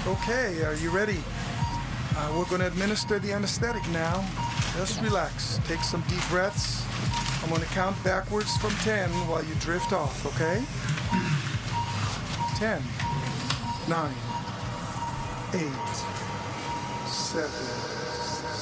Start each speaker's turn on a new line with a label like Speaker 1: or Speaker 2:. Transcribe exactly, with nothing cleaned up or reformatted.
Speaker 1: Okay, are you ready? Uh, we're going to administer the anesthetic now. Just relax. Take some deep breaths. I'm going to count backwards from ten while you drift off, okay? ten, nine, eight, seven,